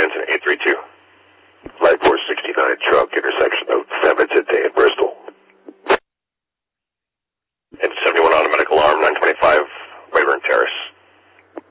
Edmonton 832. Flight 469 truck, intersection of 7th and Day in Bristol. And 71 automatic alarm, 925 Weyburn Terrace.